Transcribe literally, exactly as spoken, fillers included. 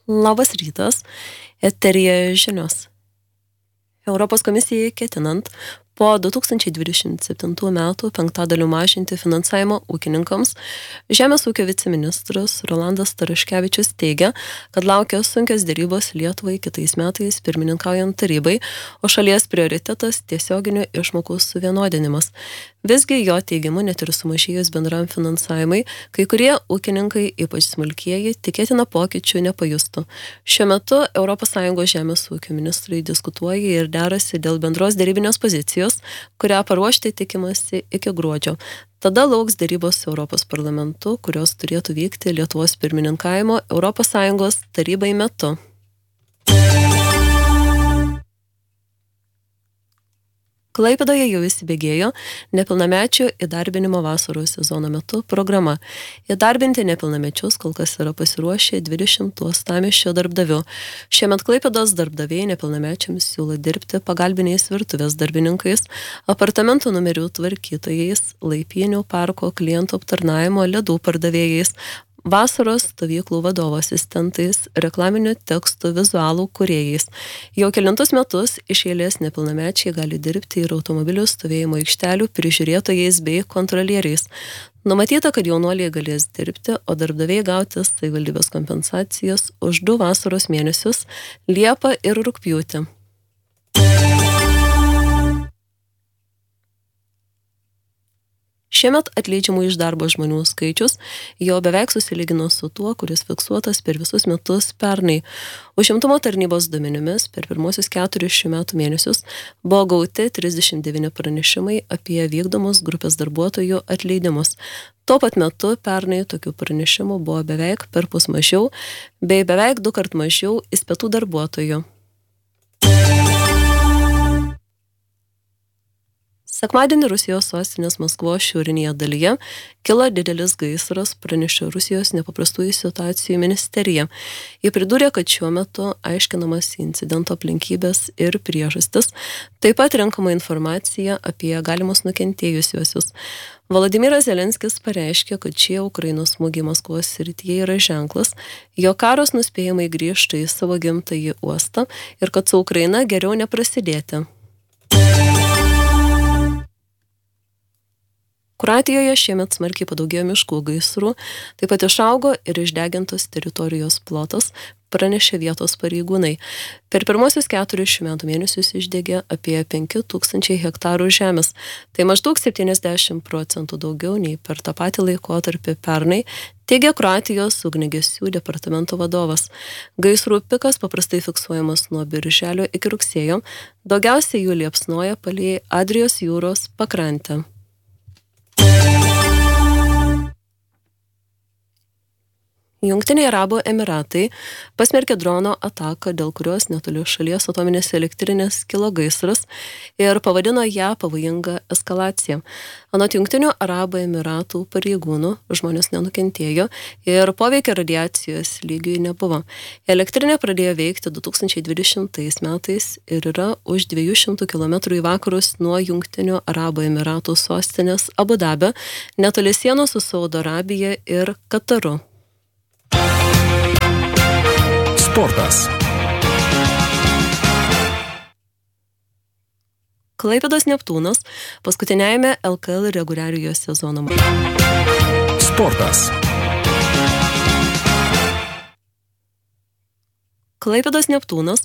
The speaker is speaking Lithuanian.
Labas rytas, eteryje žinios. Europos komisijai ketinant po du tūkstančiai dvidešimt septintų metų penktadaliu mažinti finansavimą ūkininkams, Žemės ūkio viceministras Rolandas Taraškevičius teigia, kad laukia sunkios dėrybos Lietuvai kitais metais pirmininkaujant tarybai, o šalies prioritetas tiesioginių išmokų suvienodinimas. Visgi jo teigimu net ir sumažėjus bendram finansavimai, kai kurie ūkininkai, ypač smulkieji, tikėtina pokyčių nepajustų. Šiuo metu Europos Sąjungos žemės ūkio ministrai diskutuoja ir derasi dėl bendros dėrybinės pozicijos, kurią paruošti tikimasi iki gruodžio. Tada lauks dėrybos su Europos parlamentu, kurios turėtų vykti Lietuvos pirmininkavimo Europos Sąjungos tarybai metu. Klaipėdoje jau įsibėgėjo nepilnamečių įdarbinimo vasaros sezono metu programa. Įdarbinti nepilnamečius kol kas yra pasiruošę dvidešimt uostamiesčio darbdavių. Šiemet Klaipėdos darbdaviai nepilnamečiams siūlo dirbti pagalbiniais virtuvės darbininkais, apartamentų numerių tvarkytojais, laipynių parko klientų aptarnavimo ledų pardavėjais, vasaros stovyklų vadovo asistentais, reklaminių tekstų vizualų kūrėjais. Jau kelintus metus iš eilės nepilnamečiai gali dirbti ir automobilių stovėjimo aikštelių prižiūrėtojais bei kontrolieriais. Numatyta, kad jaunuoliai galės dirbti, o darbdaviai gauti savivaldybės kompensacijas už du vasaros mėnesius – Liepą ir Rugpjūtį. Šiemet atleidžiamų iš darbo žmonių skaičius jau beveik susilygino su tuo, kuris fiksuotas per visus metus pernai. Užimtumo tarnybos duomenimis per pirmosius keturis šių metų mėnesius buvo gauti trisdešimt devyni pranešimai apie vykdomus grupės darbuotojų atleidimus. Tuo pat metu pernai tokių pranešimų buvo beveik perpus mažiau, bei beveik du kart mažiau įspėtų darbuotojų. Sekmadienį Rusijos sostinės Maskvos šiaurinėje dalyje kilo didelis gaisras, pranešė Rusijos nepaprastųjų situacijų ministerija. Jie pridūrė, kad šiuo metu aiškinamas incidento aplinkybės ir priežastis, taip pat renkama informacija apie galimus nukentėjusiuosius. Volodymyras Zelenskis pareiškė, kad šie Ukrainos smūgiai Maskvos srityje yra ženklas, jo karas nuspėjamai grįžta į savo gimtąjį uostą ir kad su Ukraina geriau neprasidėti. Kroatijoje šiemet smarkiai padaugėjo miškų gaisrų, taip pat išaugo ir išdegintos teritorijos plotas, pranešė vietos pareigūnai. Per pirmosius keturis šių metų mėnesius išdegė apie penki tūkstančiai hektarų žemės. Tai maždaug septyniasdešimt procentų daugiau nei per tą patį laikotarpį pernai, teigia Kroatijos ugniagesių departamento vadovas. Gaisrų pikas paprastai fiksuojamas nuo birželio iki rugsėjo, daugiausiai jų liepsnoja palei Adrijos jūros pakrantę. Jungtiniai Arabų Emiratai pasmerkė drono ataką, dėl kurios netoli šalies atominės elektrinės kilo gaisras ir pavadino ją pavojinga eskalacija. Anot Jungtinių Arabų Emiratų pareigūnų žmonės nenukentėjo ir poveikio radiacijos lygiui nebuvo. Elektrinė pradėjo veikti du tūkstančiai dvidešimtais metais ir yra už dviejų šimtų kilometrų į vakarus nuo Jungtinių Arabų Emiratų sostinės Abu Dabio, netoli sienos su Saudo Arabija ir Kataru. Sportas. Klaipėdos Neptūnas paskutiniajame L K L reguliariojo sezono. Sportas. Klaipėdos Neptūnas